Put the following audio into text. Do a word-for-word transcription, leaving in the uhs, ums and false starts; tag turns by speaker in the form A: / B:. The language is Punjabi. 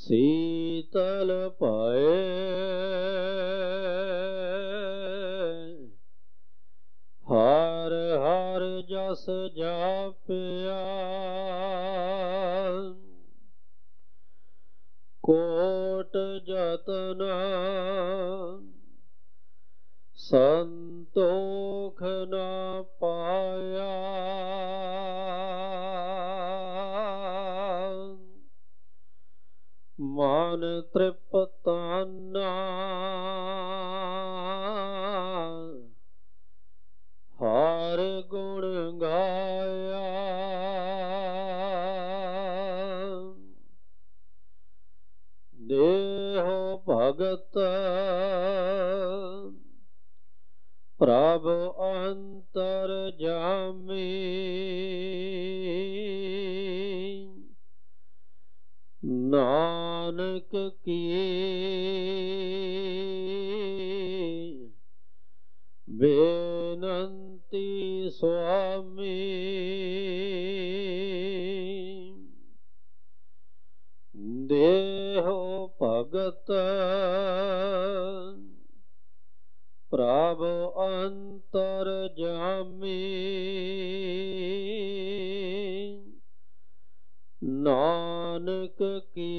A: ਸੀਤਲ ਪਾਏ ਹਰ ਹਰ ਜਸ ਜਾਪਿਆ ਕੋਟ ਜਤਨ ਸੰਤੋਖ ਨ ਪਾਇਆ ਮਨ ਤ੍ਰਿਪਤਾਨਾ ਹਰ ਗੁਣ ਗਾਇਆ ਦੇਹੁ ਭਗਤ ਪ੍ਰਭ ਅੰਤਰ ਜਾਮੀ ਨਾਨਕ ਕੀ ਬੇਨੰਤੀ ਸੁਆਮੀ ਦੇਹੁ ਭਗਤ ਪ੍ਰਭ ਅੰਤਰ ਜਾਮੀ ਨਾਨਕ ਕੀ